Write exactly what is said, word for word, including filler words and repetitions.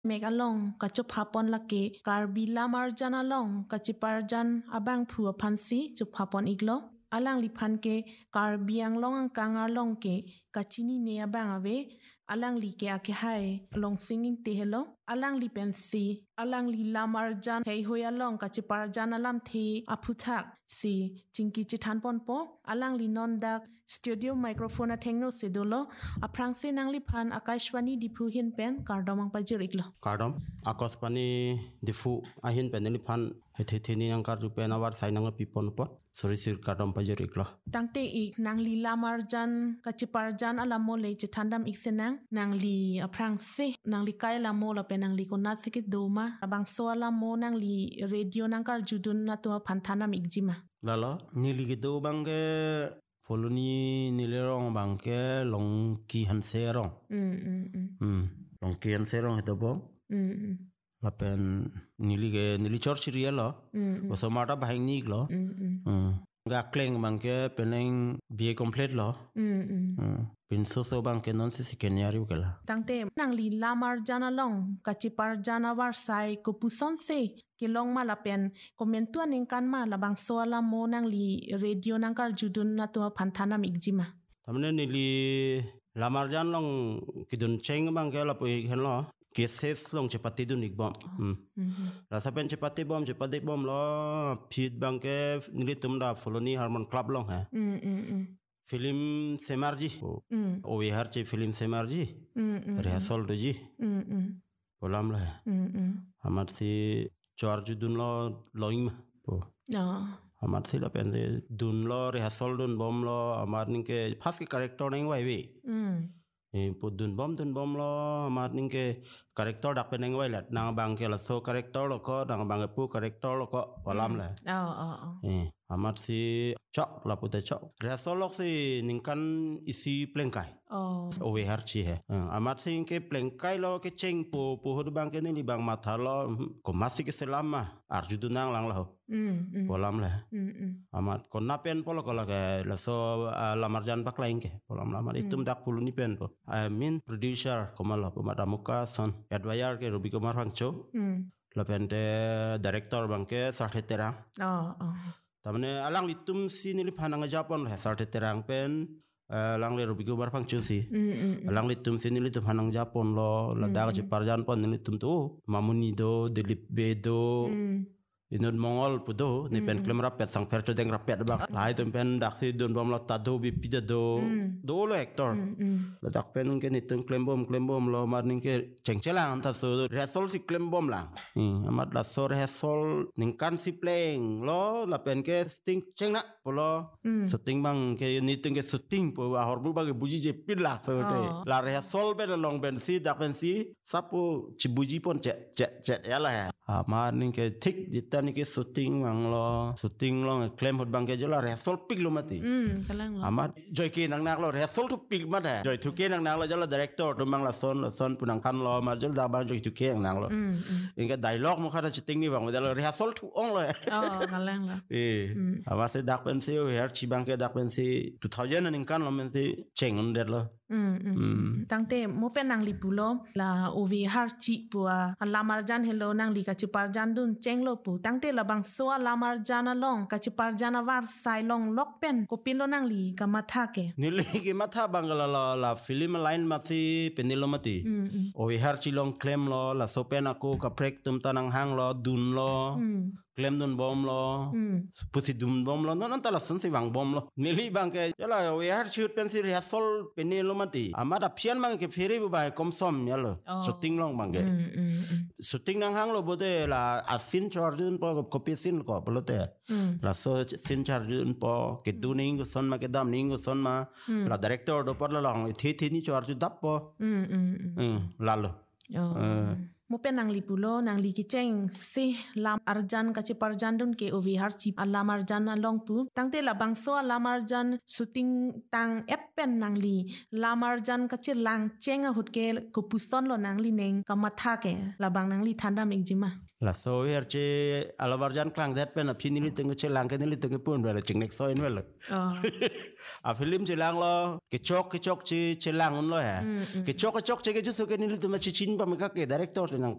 Megalong kachupapon laki karbila marjana long kachiparjan abang phua phansi chupapon iglo alang lipan ke karbiang long kangar long ke kachini ne abang ave alang li ke ake hai long singing te hello alang li pensi alang li lamarjan hei hoya long kachiparjan alam thi aphuthak si chingki chithan pon po alang li nondak studio microphone athengno sedolo aprang se nang lipan akashwani diphu hin pen kardomang pajiriklo Kardom, akos pani difu ahin peneli pan hethetheni yang kardu penawar sai nang pipon pot sorisir kardom pajiriklo. Tangte ik nang li lamarjan kachiparjan alamo le chithandam iksenang nang li aprang se nang li kai lamo la penang li konat sekit doma abang so alamo nang li radio nang kar judun na to panthanam ikjima. Lalo nili gitu bangke poloni nilerong bangke long ki hanserong. Mm mm mm. Hmm. Long ki hanserong itu bom. Mm mm. Lapen nili ke nili church ria lo. Mm mm. Osomata bahing nik lo. Mm mm. Hmm. Gak kleng bangke peneng biaya komplit lo. Mm mm. Hmm. Pinso so bangke non sisi kenyari ukela. Tangte nang li lamarjan along kachiparjan awar sai kopuson se kilong malapen komentuan ingkan ma labang so alamo nang li radio nang kar judun na to panthanam ikjima. Tamne nili lamarjan long kidun cheng bangke la pui hen lo. Keses long cepati dun ikbom. Hmm. Rasa pen cepati bom cepati bom lo pit bangke nili tumda foloni harmon club long ha. Mm mm mm. Film Semarji. Mm. O we harche film Semarji. Mm mm. Rehearsal doji. Mm mm. Polam lah. Mm mm. Amat si charge dun lo loing ma. Po. Ah. Amat si la pen dun lo rehearsal dun bom lo amat ningke pas ke karakter neng wai we. Mm. Eh pu dun bom dun bom lo amat ningke karakter dak peneng wai lat nang bangke la so karakter lo ko nang bangke pu karakter lo ko polam lah. Oh oh oh. Eh amat si cok la pute cok. Rehearsal lo si ningkan isi plengkai. Oh. Owe harchi hai. Amat sing ke plengkai lo ke ceng po po hod bang ke ni li bang matha lo ko masih ke selama arju dunang lang lo. Mm mm. Polam lah. Mm mm. Amat ko napen polo ko la ke la so lamarjan pak lain ke. Polam lamar itum dak pulu ni pen po. I mean producer ko malo ko madamuka son adwayar ke Ruby Kumar Hangcho. Mm. La pen de director bang ke sarthe terang. Oh oh. Tamne alang litum si ni li panang Japon lah sarthe terang pen lang le Ruby Kumar Hangcho si. Mm mm. Lang litum sini litum hanang Japon lo ladak je parjan pon ni litum tu mamuni do Dilip Bedo Mm. inod Mongol pudo ni pen klem rapet sang percho deng rapet bang lai tum pen dak si don bom lo tado bi pida do do lo actor Mm mm. ladak pen ke ni tum klem bom klem bom lo mar ning ke cengcelang ta so resol si klem bom lang amat la so resol ning kan si pleng lo la pen ke sting ceng nak polo shooting bang ke ni tung ke shooting po a horbu bang buji je pin la so de la resol be long ben si dak ben si sapu cibuji pon cek cek cek ya lah amar ning ke tik jita ni ke shooting bang lo shooting lo claim hot bang ke jela resol pik lo mati Mm kalang lo. amat joy ke nang nak lo resol tu pik mat ha joy tu ke nang nak lo jela director tu mang la son son punang kan lo mar jel da bang joy tu ke nang lo Mm mm. ingka dialog mo kata shooting ni bang jela resol tu ong lo Oh kalang lo. eh amat se dak ben se her chi bang ke dak ben se two thousand ning kan lo men se cheng un det lo Mm mm. Tangte mo pen nang li pulo la ovi har chi pua lamarjan hello nang li kachiparjan dun chenglo pu tangte labang so lamarjan along kachiparjan war sai long lok pen ko pilo nang li kamatha ke. nili ke matha bangala la la film line mati penilo mati Mm mm. o har chi long claim lo la sopen aku ka prek tum tanang hang lo dun lo Mm. claim dun bom lo Mm. pusi dum bom lo non tala sun si bang bom lo nili bang ke jala o har shoot pen si rehearsal penilo mati amada pian bang ke feri bu bai kom som ya lo Oh. shooting long bang ke Mm mm mm. shooting nang hang lo bote la asin charjun po kopi sin ko bolote Mm. la so sin charjun po ke duning ko son ma ke dam ning ko son ma la director do por la long thi thi ni charju dap po Mm mm mm. mm lalo Oh. Mo pen nang li pulo nang li ki cheng se lam arjan kachi parjan dun ke ovi har chi alam arjan along pu tangte la bangso alam arjan shooting tang eppen nang li lam arjan kachi lang cheng a hut ke ko puson lo nang li neng kamatha ke la bang nang li thanda mek jima la so her che alabarjan klang that pen a phini li teng che lang ke ni li teng pun wala ching nek so in wala Oh. a film che lang lo ke chok ke chok che che lang un lo ha ke chok ke chok che ke ju so ke ni li teng chi chin pa me ka ke director se nang